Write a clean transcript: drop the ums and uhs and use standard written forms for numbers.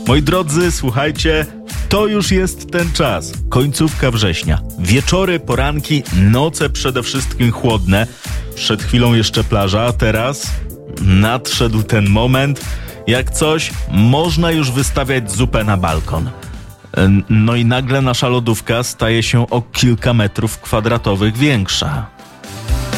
Moi drodzy, słuchajcie, to już jest ten czas. Końcówka września. Wieczory, poranki, noce przede wszystkim chłodne. Przed chwilą jeszcze plaża, a teraz nadszedł ten moment. Jak coś, można już wystawiać zupę na balkon. No i nagle nasza lodówka staje się o kilka metrów kwadratowych większa.